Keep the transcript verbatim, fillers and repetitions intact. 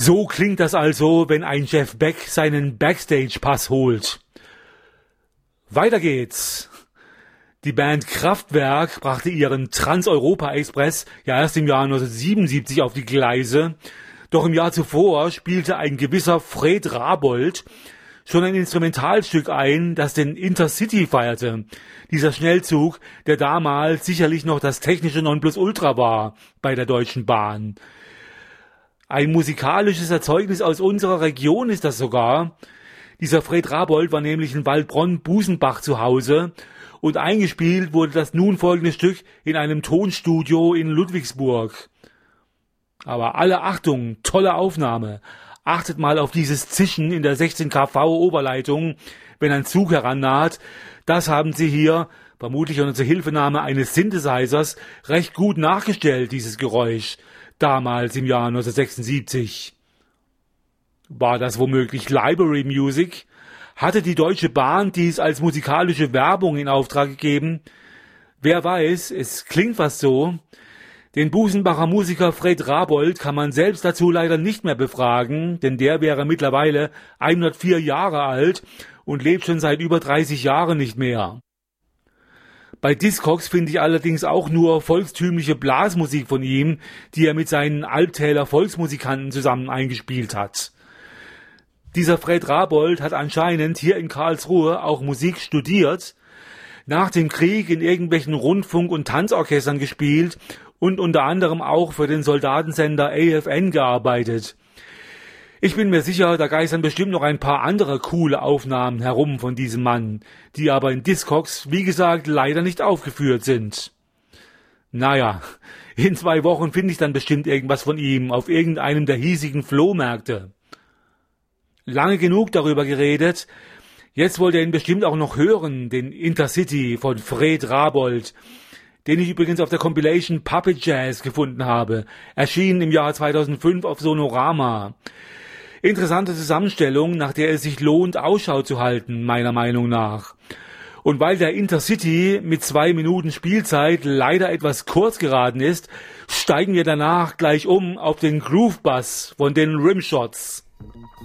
So klingt das also, wenn ein Jeff Beck seinen Backstage-Pass holt. Weiter geht's. Die Band Kraftwerk brachte ihren Trans-Europa-Express ja erst im Jahr neunzehnhundertsiebenundsiebzig auf die Gleise. Doch im Jahr zuvor spielte ein gewisser Fred Rabold schon ein Instrumentalstück ein, das den Intercity feierte. Dieser Schnellzug, der damals sicherlich noch das technische Nonplusultra war bei der Deutschen Bahn. Ein musikalisches Erzeugnis aus unserer Region ist das sogar. Dieser Fred Rabold war nämlich in Waldbronn-Busenbach zu Hause und eingespielt wurde das nun folgende Stück in einem Tonstudio in Ludwigsburg. Aber alle Achtung, tolle Aufnahme. Achtet mal auf dieses Zischen in der sechzehn Kilovolt Oberleitung, wenn ein Zug herannaht. Das haben sie hier, vermutlich unter Zuhilfenahme eines Synthesizers, recht gut nachgestellt, dieses Geräusch, damals im Jahr neunzehnhundertsechsundsiebzig. War das womöglich Library Music? Hatte die Deutsche Bahn dies als musikalische Werbung in Auftrag gegeben? Wer weiß, es klingt fast so. Den Busenbacher Musiker Fred Rabold kann man selbst dazu leider nicht mehr befragen, denn der wäre mittlerweile hundertvier Jahre alt und lebt schon seit über dreißig Jahren nicht mehr. Bei Discogs finde ich allerdings auch nur volkstümliche Blasmusik von ihm, die er mit seinen Albtäler Volksmusikanten zusammen eingespielt hat. Dieser Fred Rabold hat anscheinend hier in Karlsruhe auch Musik studiert, nach dem Krieg in irgendwelchen Rundfunk- und Tanzorchestern gespielt und unter anderem auch für den Soldatensender A F N gearbeitet. Ich bin mir sicher, da geistern bestimmt noch ein paar andere coole Aufnahmen herum von diesem Mann, die aber in Discogs, wie gesagt, leider nicht aufgeführt sind. Naja, in zwei Wochen finde ich dann bestimmt irgendwas von ihm auf irgendeinem der hiesigen Flohmärkte. Lange genug darüber geredet. Jetzt wollt ihr ihn bestimmt auch noch hören, den Intercity von Fred Rabold, den ich übrigens auf der Compilation Puppet Jazz gefunden habe, erschienen im Jahr zweitausendfünf auf Sonorama. Interessante Zusammenstellung, nach der es sich lohnt, Ausschau zu halten, meiner Meinung nach. Und weil der Intercity mit zwei Minuten Spielzeit leider etwas kurz geraten ist, steigen wir danach gleich um auf den Groove Bass von den Rimshots.